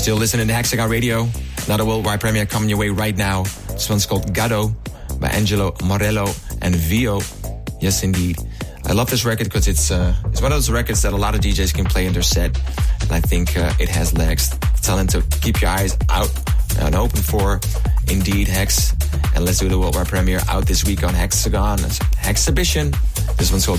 still listening to Hexagon Radio. Another worldwide premiere coming your way right now. This one's called Gado by Angelo Morello and Vio. Yes, indeed. I love this record because it's one of those records that a lot of DJs can play in their set. And I think it has legs. Telling to keep your eyes out and open for, indeed, Hex. And let's do the worldwide premiere out this week on Hexagon. It's Hexhibition. This one's called